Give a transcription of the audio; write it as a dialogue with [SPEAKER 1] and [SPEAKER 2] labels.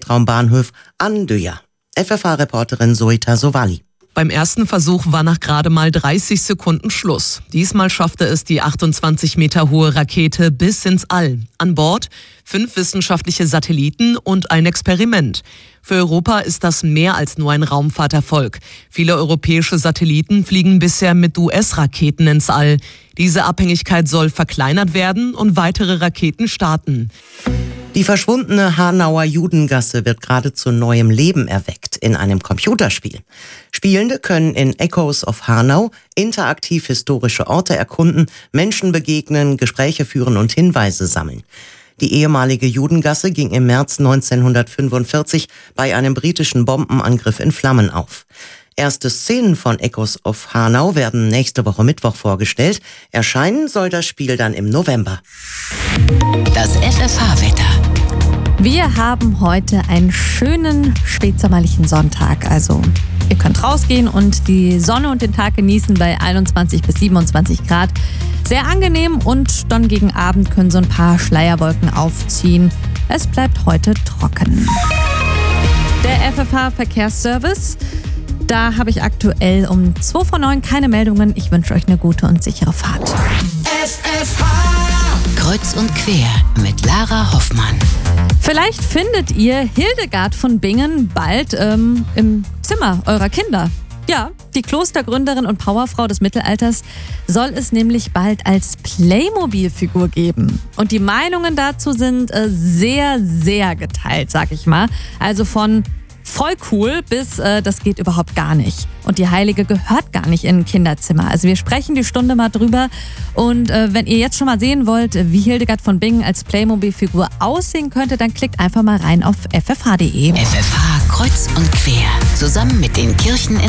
[SPEAKER 1] Luftraumbahnhof Andøya. FFH-Reporterin Zoita Sowali.
[SPEAKER 2] Beim ersten Versuch war nach gerade mal 30 Sekunden Schluss. Diesmal schaffte es die 28 Meter hohe Rakete bis ins All. An Bord 5 wissenschaftliche Satelliten und ein Experiment. Für Europa ist das mehr als nur ein Raumfahrterfolg. Viele europäische Satelliten fliegen bisher mit US-Raketen ins All. Diese Abhängigkeit soll verkleinert werden und weitere Raketen starten.
[SPEAKER 1] Die verschwundene Hanauer Judengasse wird gerade zu neuem Leben erweckt in einem Computerspiel. Spielende können in Echoes of Hanau interaktiv historische Orte erkunden, Menschen begegnen, Gespräche führen und Hinweise sammeln. Die ehemalige Judengasse ging im März 1945 bei einem britischen Bombenangriff in Flammen auf. Erste Szenen von Echoes of Hanau werden nächste Woche Mittwoch vorgestellt. Erscheinen soll das Spiel dann im November.
[SPEAKER 3] Das FFH-Wetter.
[SPEAKER 4] Wir haben heute einen schönen spätsommerlichen Sonntag. Also ihr könnt rausgehen und die Sonne und den Tag genießen bei 21 bis 27 Grad. Sehr angenehm und dann gegen Abend können so ein paar Schleierwolken aufziehen. Es bleibt heute trocken. Der FFH-Verkehrsservice. Da habe ich aktuell um 8:45 keine Meldungen. Ich wünsche euch eine gute und sichere Fahrt.
[SPEAKER 3] FFH Kreuz und quer mit Lara Hoffmann.
[SPEAKER 4] Vielleicht findet ihr Hildegard von Bingen bald im Zimmer eurer Kinder. Ja, die Klostergründerin und Powerfrau des Mittelalters soll es nämlich bald als Playmobil-Figur geben. Und die Meinungen dazu sind sehr, sehr geteilt, sag ich mal. Also von voll cool bis das geht überhaupt gar nicht. Und die Heilige gehört gar nicht in ein Kinderzimmer. Also wir sprechen die Stunde mal drüber. Und wenn ihr jetzt schon mal sehen wollt, wie Hildegard von Bingen als Playmobil-Figur aussehen könnte, dann klickt einfach mal rein auf ffh.de.
[SPEAKER 3] FFH Kreuz und quer. Zusammen mit den Kirchen in